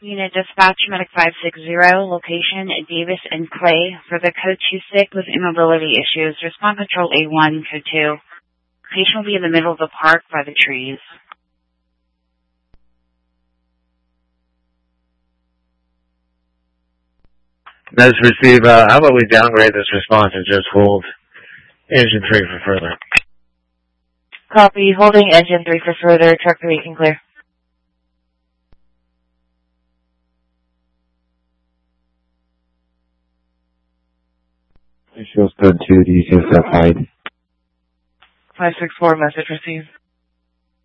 Unit Dispatch Medic 560, location Davis and Clay for the code 26 with immobility issues. Respond control A1, code 2. Patient will be in the middle of the park by the trees. Let's receive, how about we downgrade this response and just hold engine 3 for further. Copy, holding engine 3 for further, truck 3 can clear. Shows code 2, do you see that hide? 564, message received.